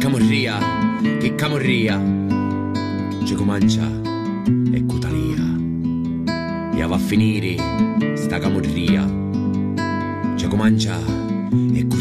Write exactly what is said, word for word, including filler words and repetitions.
camorria, che camorria, ci comincia e cutalia. E va a finire sta camorria, ci comincia e